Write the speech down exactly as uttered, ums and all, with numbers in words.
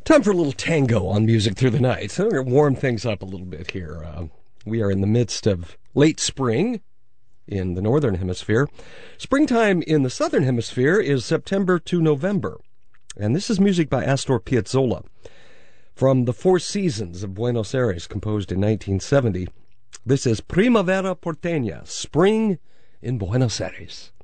Time for a little tango on Music Through the Night. So we're going to warm things up a little bit here. Uh, we are in the midst of late spring in the northern hemisphere. Springtime in the southern hemisphere is September to November. And this is music by Astor Piazzolla from the Four Seasons of Buenos Aires, composed in nineteen seventy. This is Primavera Porteña, Spring in Buenos Aires.